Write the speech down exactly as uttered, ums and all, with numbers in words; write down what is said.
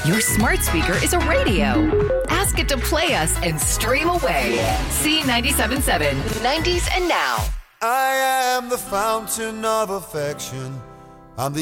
Your smart speaker is a radio. Ask it to play us and stream away. C ninety-seven point seven, nineties and now. I am the fountain of affection. I'm the